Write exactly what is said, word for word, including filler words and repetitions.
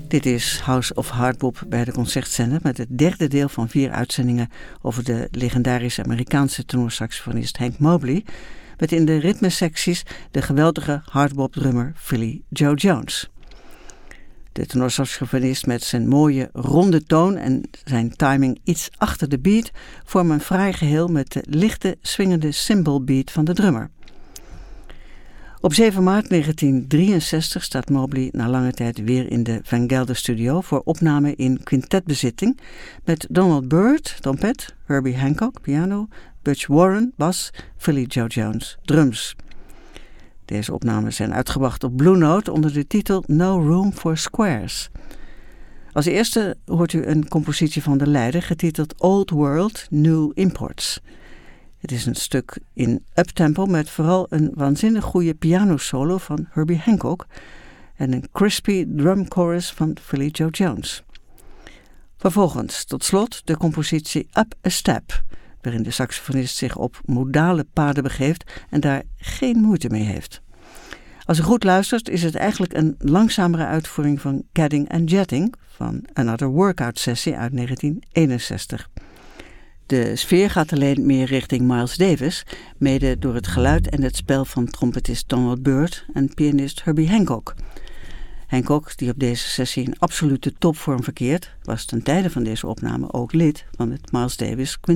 Dit is House of Hardbop bij de Concertzender met het derde deel van vier uitzendingen over de legendarische Amerikaanse tenorsaxofonist Hank Mobley, met in de ritmesecties de geweldige hardbop-drummer Philly Joe Jones. De tenorsaxofonist met zijn mooie ronde toon en zijn timing iets achter de beat vormen een fraai geheel met de lichte swingende cymbal beat van de drummer. Op zeven maart negentien drieënzestig staat Mobley na lange tijd weer in de Van Gelder Studio voor opname in quintetbezitting met Donald Byrd, trompet, Herbie Hancock, piano, Butch Warren, bas, Philly Joe Jones, drums. Deze opnames zijn uitgebracht op Blue Note onder de titel No Room for Squares. Als eerste hoort u een compositie van de leider getiteld Old World, New Imports. Het is een stuk in uptempo met vooral een waanzinnig goede pianosolo van Herbie Hancock en een crispy drum chorus van Philly Joe Jones. Vervolgens tot slot de compositie Up a Step, waarin de saxofonist zich op modale paden begeeft en daar geen moeite mee heeft. Als u goed luistert is het eigenlijk een langzamere uitvoering van Gadding and Jetting van Another Workout Sessie uit negentien eenenzestig. De sfeer gaat alleen meer richting Miles Davis, mede door het geluid en het spel van trompetist Donald Byrd en pianist Herbie Hancock. Hancock, die op deze sessie in absolute topvorm verkeert, was ten tijde van deze opname ook lid van het Miles Davis Quintet.